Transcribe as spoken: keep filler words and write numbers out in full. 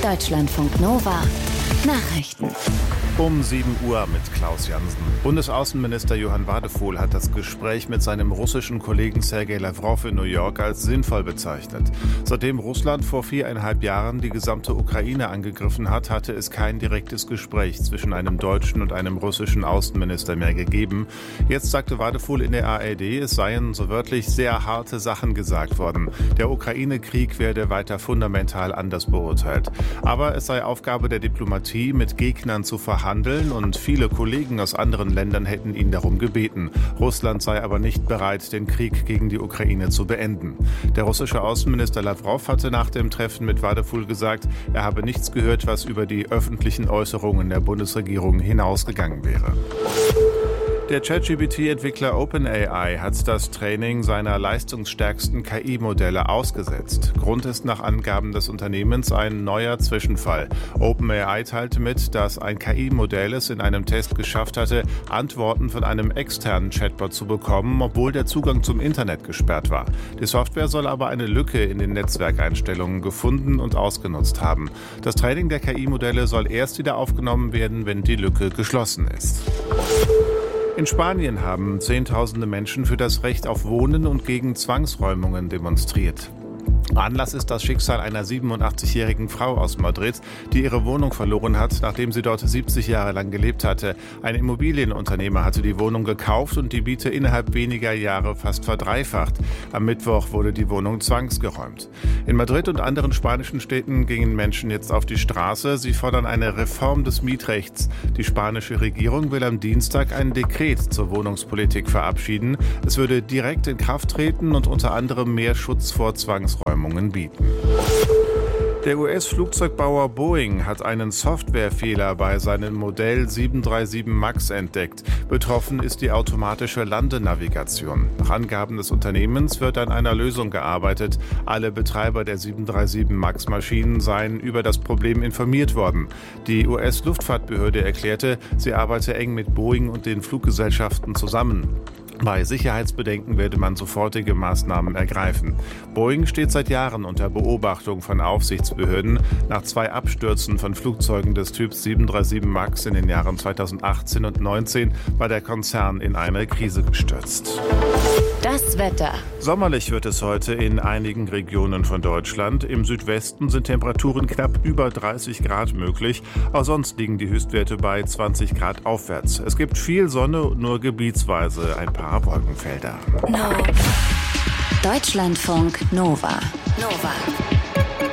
Deutschlandfunk Nova Nachrichten. Um sieben Uhr mit Klaus Jansen. Bundesaußenminister Johann Wadephul hat das Gespräch mit seinem russischen Kollegen Sergei Lawrow in New York als sinnvoll bezeichnet. Seitdem Russland vor viereinhalb Jahren die gesamte Ukraine angegriffen hat, hatte es kein direktes Gespräch zwischen einem deutschen und einem russischen Außenminister mehr gegeben. Jetzt sagte Wadephul in der A R D, es seien so wörtlich sehr harte Sachen gesagt worden. Der Ukraine-Krieg werde weiter fundamental anders beurteilt. Aber es sei Aufgabe der Diplomatie, mit Gegnern zu verhandeln. Handeln und viele Kollegen aus anderen Ländern hätten ihn darum gebeten. Russland sei aber nicht bereit, den Krieg gegen die Ukraine zu beenden. Der russische Außenminister Lawrow hatte nach dem Treffen mit Wadephul gesagt, er habe nichts gehört, was über die öffentlichen Äußerungen der Bundesregierung hinausgegangen wäre. Der ChatGPT T-Entwickler OpenAI hat das Training seiner leistungsstärksten K I-Modelle ausgesetzt. Grund ist nach Angaben des Unternehmens ein neuer Zwischenfall. OpenAI teilte mit, dass ein K I-Modell es in einem Test geschafft hatte, Antworten von einem externen Chatbot zu bekommen, obwohl der Zugang zum Internet gesperrt war. Die Software soll aber eine Lücke in den Netzwerkeinstellungen gefunden und ausgenutzt haben. Das Training der K I-Modelle soll erst wieder aufgenommen werden, wenn die Lücke geschlossen ist. In Spanien haben Zehntausende Menschen für das Recht auf Wohnen und gegen Zwangsräumungen demonstriert. Anlass ist das Schicksal einer siebenundachtzigjährigen Frau aus Madrid, die ihre Wohnung verloren hat, nachdem sie dort siebzig Jahre lang gelebt hatte. Ein Immobilienunternehmer hatte die Wohnung gekauft und die Miete innerhalb weniger Jahre fast verdreifacht. Am Mittwoch wurde die Wohnung zwangsgeräumt. In Madrid und anderen spanischen Städten gingen Menschen jetzt auf die Straße. Sie fordern eine Reform des Mietrechts. Die spanische Regierung will am Dienstag ein Dekret zur Wohnungspolitik verabschieden. Es würde direkt in Kraft treten und unter anderem mehr Schutz vor Zwangsräumungen bieten. Der U S-Flugzeugbauer Boeing hat einen Softwarefehler bei seinem Modell sieben drei sieben Max entdeckt. Betroffen ist die automatische Landenavigation. Nach Angaben des Unternehmens wird an einer Lösung gearbeitet. Alle Betreiber der sieben drei sieben Max-Maschinen seien über das Problem informiert worden. Die U S-Luftfahrtbehörde erklärte, sie arbeite eng mit Boeing und den Fluggesellschaften zusammen. Bei Sicherheitsbedenken werde man sofortige Maßnahmen ergreifen. Boeing steht seit Jahren unter Beobachtung von Aufsichtsbehörden. Nach zwei Abstürzen von Flugzeugen des Typs sieben drei sieben Max in den Jahren zweitausendachtzehn und zweitausendneunzehn war der Konzern in eine Krise gestürzt. Das Wetter. Sommerlich wird es heute in einigen Regionen von Deutschland. Im Südwesten sind Temperaturen knapp über dreißig Grad möglich. Auch sonst liegen die Höchstwerte bei zwanzig Grad aufwärts. Es gibt viel Sonne und nur gebietsweise ein paar Wolkenfelder. No. Deutschlandfunk Nova. Nova.